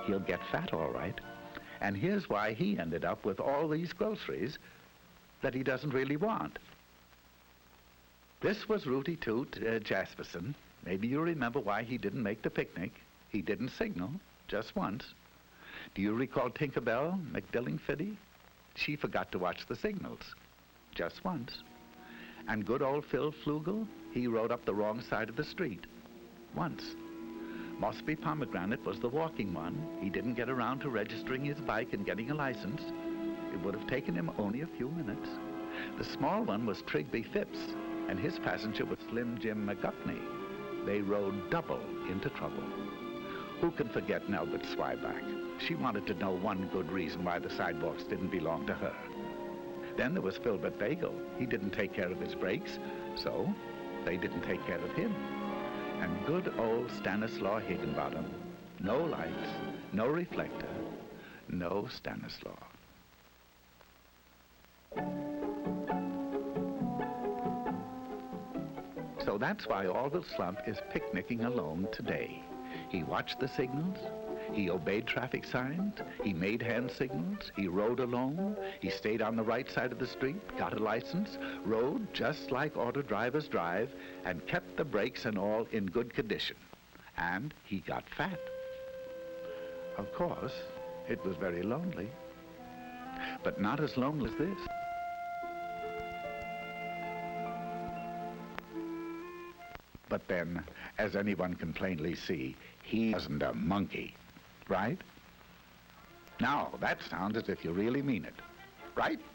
he'll get fat all right. And here's why he ended up with all these groceries that he doesn't really want. This was Rooty Toot Jasperson. Maybe you remember why he didn't make the picnic. He didn't signal, just once. Do you recall Tinkerbell McDillingfiddy? She forgot to watch the signals, just once. And good old Phil Flugel, he rode up the wrong side of the street, once. Mossby Pomegranate was the walking one. He didn't get around to registering his bike and getting a license. It would have taken him only a few minutes. The small one was Trigby Phipps, and his passenger was Slim Jim McGuffney. They rode double into trouble. Who can forget Nelbert Swyback? She wanted to know one good reason why the sidewalks didn't belong to her. Then there was Filbert Bagel. He didn't take care of his brakes, so they didn't take care of him. And good old Stanislaw Higginbottom. No lights, no reflector, no Stanislaw. So that's why Orville Slump is picnicking alone today. He watched the signals, he obeyed traffic signs, he made hand signals, he rode alone, he stayed on the right side of the street, got a license, rode just like auto drivers drive, and kept the brakes and all in good condition. And he got fat. Of course, it was very lonely, but not as lonely as this. But then, as anyone can plainly see, he wasn't a monkey, right? Now, that sounds as if you really mean it, right?